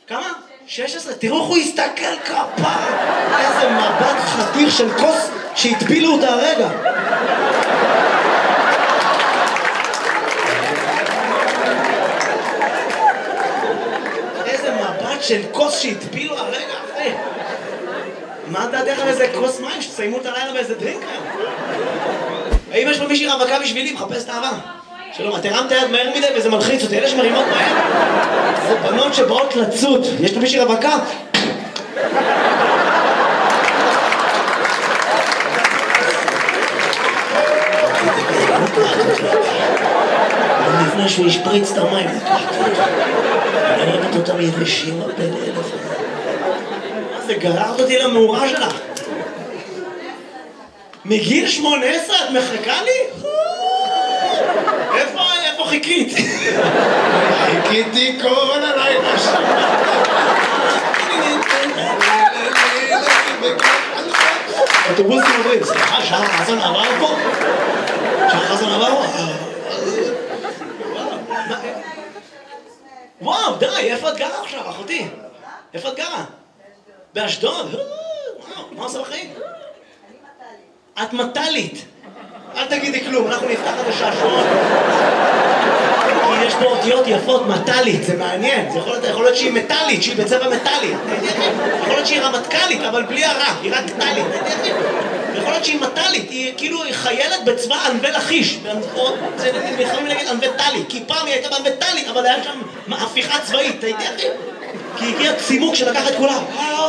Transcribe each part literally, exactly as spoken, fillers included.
כמה? שש עשרה, תראו איך הוא הסתכל כפה. איזה מבט חתיך של כוס שהטבילו אותה הרגע. איזה מבט של כוס שהטבילו הרגע, אחי. מה דעתך על איזה כוס מים שתסיימו את הלילה באיזה דרינק היום? האם יש פה מישהי רווקה בשבילי? מחפש את האהבה. שלום, את הרמת היד מהר מדי וזה מלחיץ אותי, אלה שמרימות מהר זה בנות שבאות לצוד. יש פה מישהי רווקה? לפני שהוא ישפריץ את המים אני ראיתי אותם יבשים בין אלף. מה זה, גררת אותי למאורה שלך? מגיל שמונה עשרה את מחכה לי? איפה, איפה חיכית? חיכיתי כל הלילה שם. אוטובוסים עוברים, סליחה, שעה חסן עבר פה? שעה חסן עבר פה? וואו, די, איפה את גרה עכשיו, אחותי? איפה את גרה? באשדוד? וואו, מה עושה בחיים? את מטלית. אל תגידי כלום, אנחנו נפתח את השעשועון. כי יש פה אותיות יפות, מטלית, זה מעניין. זה יכול להיות, יכול להיות שהיא מטלית, שהיא בצבע מטלי. יכול להיות שהיא רמטכלית, אבל בלי הרע, היא רק טלית. יכול להיות שהיא מטלית, היא כאילו חיילת בצבא ענבי לחיש. זה יכולים להגיד ענבי טלי, כי פעם היא הייתה בענבי טלי, אבל היה שם הפיכה צבאית, אתה יודע? כי הגיע צימוק שלקח את כולם.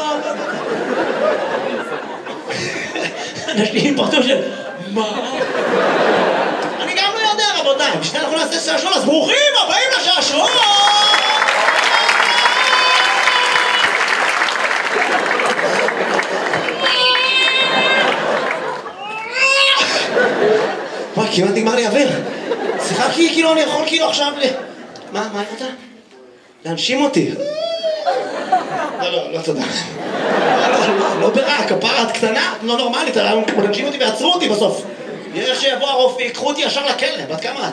אנשים פרטו של... מה? אני גם לא יודע, רבותיי. בשביל אנחנו נעשה שעשועון, אז ברוכים הבאים לשעשועון! וואי, כמעט נגמר לי אוויר. סליחה, כי כאילו אני יכול כאילו עכשיו ל... מה? מה אתה? להנשים אותי. לא, לא, לא תודה. לא ברע, כפרה את קטנה, לא נורמלית, להנשים אותי ועצרו אותי בסוף. נראה שיבוא הרופא, יקחו אותי ישר לכלא, בת כמה את?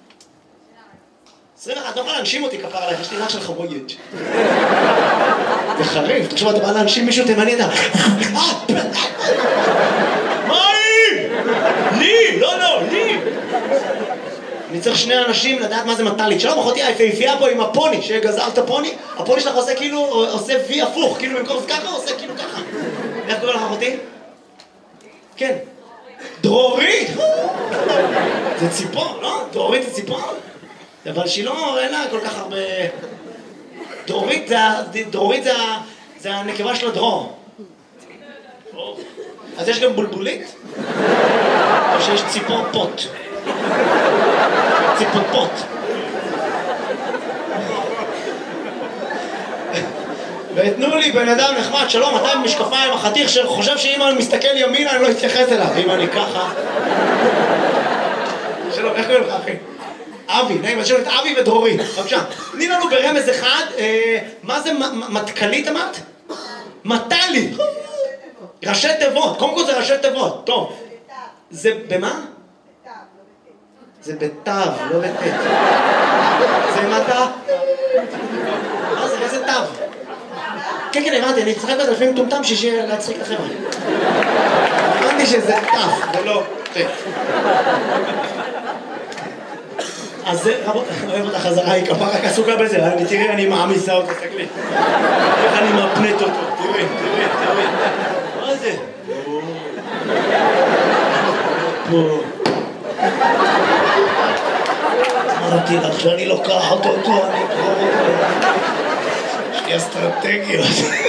עשרים ואחת, לא יכולה להנשים אותי כפרה עליך, יש לי ריח של חבויית. זה חריף, תחשוב, אתה בא להנשים מישהו תימני, אתה... מה היא? לי, לא, לא, לי. אני צריך שני אנשים לדעת מה זה מטלית. שלום, אחותי היפהפייה פה עם הפוני, שגזרת הפוני, הפוני שלך עושה כאילו, עושה וי הפוך, כאילו במקום ככה, עושה כאילו ככה. איך קורא לך אחותי? כן. דרורית! זה ציפור, לא? דרורית זה ציפור? אבל שהיא לא, אין לה כל כך הרבה... דרורית זה, דרורית זה, זה הנקבה של הדרור. אז יש גם בולבולית? או שיש ציפור פוט? ציפור פוט. ותנו לי בן אדם נחמד, שלום, אתה עם משקפיים, החתיך שחושב שאם אני מסתכל ימינה אני לא אתייחס אליו, אם אני ככה. שלום, איך קוראים לך אחי? אבי, נעים, אז את אבי ודרורית, בבקשה. תני לנו ברמז אחד, מה זה מטכלית אמרת? מטלית. ראשי תיבות, קודם כל זה ראשי תיבות, טוב. זה במה? זה בתו, לא בתת. זה מטה? מה זה, איזה תו? כן, כן, הבנתי, אני צחק בזה לפעמים טומטם שיהיה להצחיק לכם. הבנתי שזה תף, ולא תת. אז זה, רבות, אוהב אותה חזרה, היא כפה רק עסוקה בזה, תראי, אני מעמיסה אותו, תסתכלי. איך אני מפנט אותו, תראי, תראי, תראי. מה זה? פה. אמרתי לך שאני לוקח אותו, אני קורא אותו. יש לי אסטרטגיות.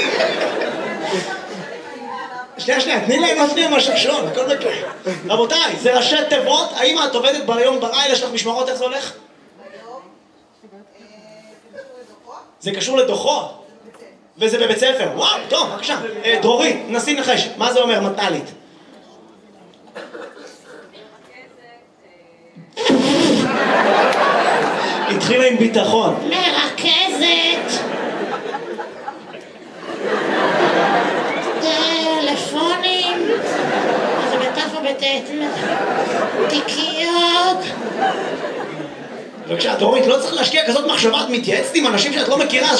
שנייה, שנייה, תני להם עוד שנייה מהשעשועון, הכל בכלל. רבותיי, זה ראשי תיבות, האם את עובדת ביום בלילה, יש לך משמרות, איך זה הולך? ביום, זה קשור לדוחות. זה קשור לדוחות? וזה בבית ספר, וואו, טוב, בבקשה. דרורית, נסי נחש, מה זה אומר מטלית? התחילה עם ביטחון. מרכזת. טלפונים. זה בתף או בתת. תיקיות. בבקשה, דרורית, לא צריך להשקיע כזאת מחשבה, את מתייעצת עם אנשים שאת לא מכירה.